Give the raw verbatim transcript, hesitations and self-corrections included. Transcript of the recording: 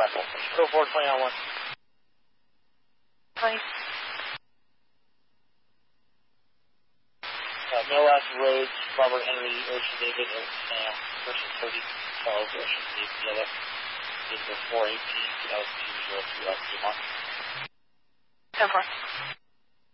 Echo. Go forward, twenty on one. twenty. Uh, Millhouse Road, Robert Henry, Ocean David, Oak Sam, person thirty, Charles, Ocean David, Yellow, April four eighteen, two thousand two, zero three, Alpha Dumont. ten four.